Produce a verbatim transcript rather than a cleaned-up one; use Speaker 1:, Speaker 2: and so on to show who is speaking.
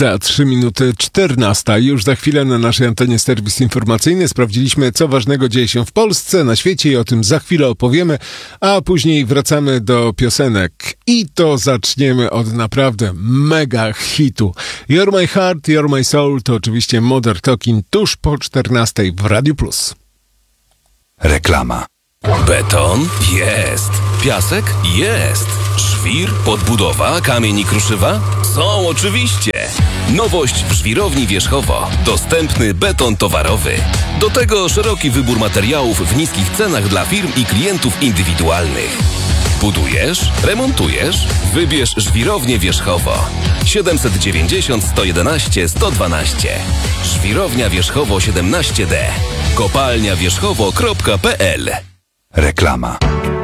Speaker 1: Za trzy minuty czternasta. Już za chwilę na naszej antenie serwis informacyjny. Sprawdziliśmy, co ważnego dzieje się w Polsce, na świecie i o tym za chwilę opowiemy, a później wracamy do piosenek. I to zaczniemy od naprawdę mega hitu. You're My Heart, You're My Soul to oczywiście Modern Talking tuż po czternastej w Radiu Plus.
Speaker 2: Reklama.
Speaker 3: Beton? Jest. Piasek? Jest. Żwir? Podbudowa? Kamień i kruszywa? Są oczywiście. Nowość w Żwirowni Wierzchowo. Dostępny beton towarowy. Do tego szeroki wybór materiałów w niskich cenach dla firm i klientów indywidualnych. Budujesz? Remontujesz? Wybierz Żwirownię Wierzchowo. siedemset dziewięćdziesiąt sto jedenaście sto dwanaście. Żwirownia Wierzchowo siedemnaście D. kopalnia wierzchowo kropka p l.
Speaker 2: Reklama.